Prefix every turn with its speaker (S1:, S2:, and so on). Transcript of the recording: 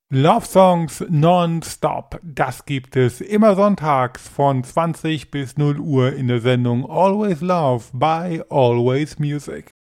S1: Love Songs non-stop. Das gibt es immer sonntags von 20 bis 0 Uhr in der Sendung Always Love by Always Music.